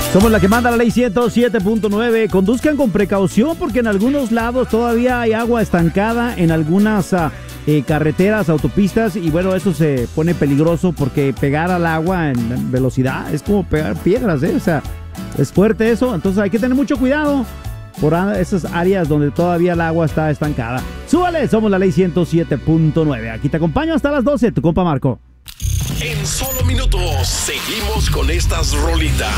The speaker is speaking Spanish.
Somos la que manda la ley 107.9. Conduzcan con precaución porque en algunos lados todavía hay agua estancada en algunas carreteras, autopistas, y bueno, eso se pone peligroso porque pegar al agua en velocidad es como pegar piedras, o sea, es fuerte eso, entonces hay que tener mucho cuidado por esas áreas donde todavía el agua está estancada. ¡Súbale! Somos la ley 107.9. Aquí te acompaño hasta las 12, tu compa Marco. En solo minutos seguimos con estas rolitas.